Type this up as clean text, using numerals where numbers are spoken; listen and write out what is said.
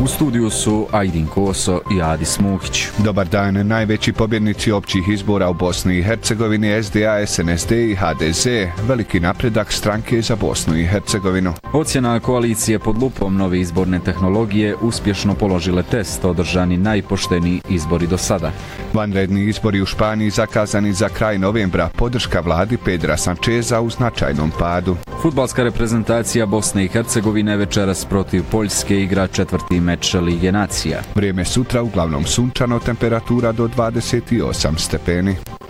U studiju su Ajdin Koso i Adis Muhić. Dobar dan, najveći pobjednici općih izbora u Bosni i Hercegovini, SDA, SNSD i HDZ, veliki napredak stranke za Bosnu i Hercegovinu. Ocjena koalicije pod lupom nove izborne tehnologije uspješno položile test, održani najpošteniji izbori do sada. Vanredni izbori u Španiji zakazani za kraj novembra, podrška vladi Pedra Sančeza u značajnom padu. Fudbalska reprezentacija Bosne i Hercegovine večeras protiv Poljske igra četvrti meč Lige nacija. Vrijeme sutra uglavnom sunčano, temperatura do 28 stepeni.